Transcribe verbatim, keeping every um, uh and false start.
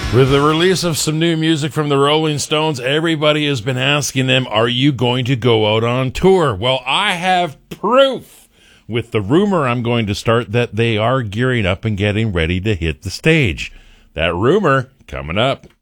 With the release of some new music from the Rolling Stones, everybody has been asking them, are you going to go out on tour? Well, I have proof with the rumor I'm going to start that they are gearing up and getting ready to hit the stage. That rumor coming up.